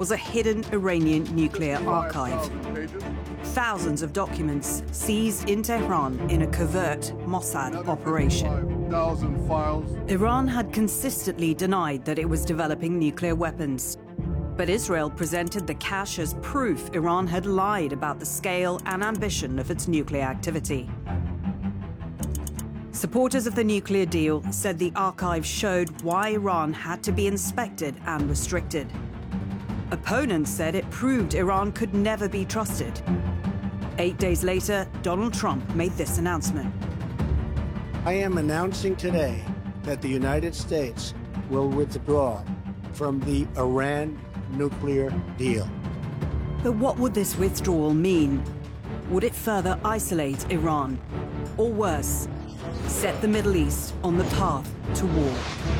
was a hidden Iranian nuclear archive. Thousands of documents seized in Tehran in a covert Mossad operation. Iran had consistently denied that it was developing nuclear weapons. But Israel presented the cache as proof Iran had lied about the scale and ambition of its nuclear activity. Supporters of the nuclear deal said the archive showed why Iran had to be inspected and restricted. Opponents said it proved Iran could never be trusted. 8 days later, Donald Trump made this announcement. I am announcing today that the United States will withdraw from the Iran nuclear deal. But what would this withdrawal mean? Would it further isolate Iran? Or worse, set the Middle East on the path to war?